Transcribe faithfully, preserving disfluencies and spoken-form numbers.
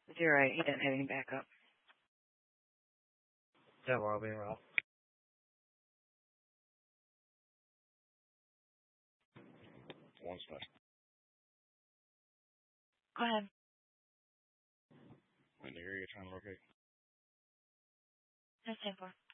You're right. He doesn't have any backup. Yeah, well, I'll be around. One second. Go ahead. When the area trying to locate. That's ten four.